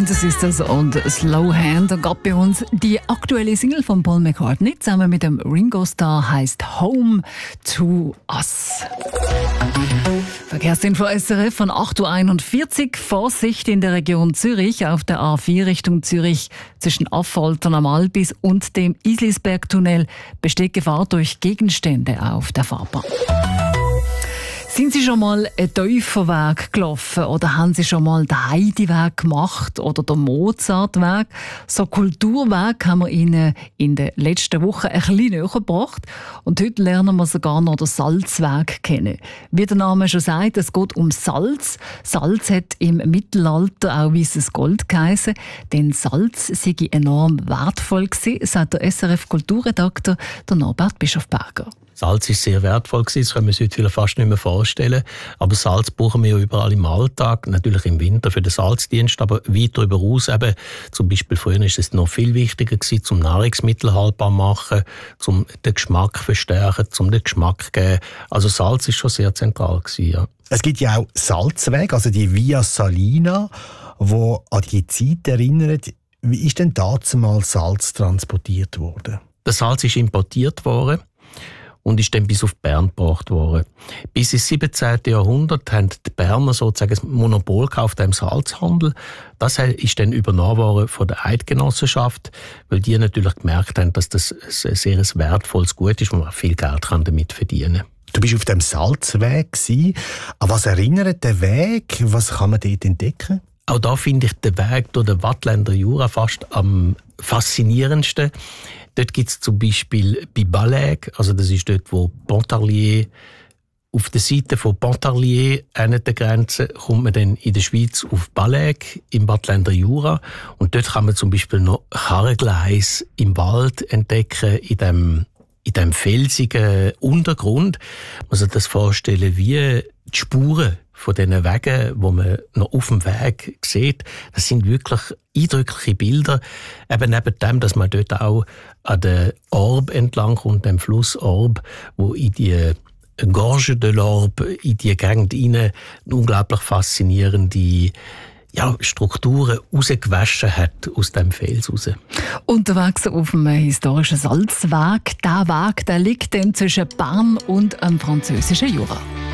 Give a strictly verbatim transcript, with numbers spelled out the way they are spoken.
Pointer Sisters und Slow Hand. Und gerade bei uns die aktuelle Single von Paul McCartney zusammen mit dem Ringo Starr heisst Home to Us. Verkehrsinfo S R F von acht Uhr einundvierzig. Vorsicht in der Region Zürich auf der A vier Richtung Zürich zwischen Affoltern am Albis und dem Islisbergtunnel besteht Gefahr durch Gegenstände auf der Fahrbahn. Sind Sie schon mal einen Täuferweg gelaufen oder haben Sie schon mal den Heideweg gemacht oder den Mozartweg? So Kulturweg haben wir Ihnen in den letzten Wochen ein bisschen näher gebracht. Und heute lernen wir sogar noch den Salzweg kennen. Wie der Name schon sagt, es geht um Salz. Salz hat im Mittelalter auch weißes Gold geheissen, denn Salz sei enorm wertvoll gewesen, sagt der S R F-Kulturredakteur Norbert Bischofberger. Salz ist sehr wertvoll gewesen, das können wir uns heute fast nicht mehr vorstellen. Aber Salz brauchen wir ja überall im Alltag, natürlich im Winter für den Salzdienst, aber weit darüber hinaus eben, zum Beispiel früher ist es noch viel wichtiger gewesen, zum Nahrungsmittel haltbar machen, zum den Geschmack verstärken, zum den Geschmack geben. Also Salz ist schon sehr zentral gewesen, ja. Es gibt ja auch Salzwege, also die Via Salina, die an die Zeit erinnert. Wie ist denn damals Salz transportiert worden? Das Salz ist importiert worden und ist dann bis auf Bern gebracht worden. Bis ins siebzehnten Jahrhundert haben die Berner sozusagen ein Monopol gekauft im Salzhandel. Das ist dann übernommen worden von der Eidgenossenschaft, weil die natürlich gemerkt haben, dass das ein sehr wertvolles Gut ist, wo man viel Geld damit verdienen kann. Du bist auf dem Salzweg gewesen. An was erinnert der Weg? Was kann man dort entdecken? Auch da finde ich den Weg durch den Waadtländer Jura fast am faszinierendsten. Dort gibt es zum Beispiel bei Ballaig, also das ist dort, wo Pontarlier, auf der Seite von Pontarlier an der Grenze, kommt man dann in der Schweiz auf Ballaig im Waadtländer Jura. Und dort kann man zum Beispiel noch Karrengleis im Wald entdecken, in dem, in dem felsigen Untergrund. Man muss sich das vorstellen wie die Spuren von diesen Wegen, die man noch auf dem Weg sieht. Das sind wirklich eindrückliche Bilder. Eben neben dem, dass man dort auch an der Orbe entlang kommt, dem Fluss Orbe, wo in die Gorge de l'Orbe, in die Gegend hinein unglaublich faszinierende ja, Strukturen rausgewaschen hat aus dem Fels raus. Unterwegs auf dem historischen Salzweg. Der Weg der liegt dann zwischen Bern und dem französischen Jura.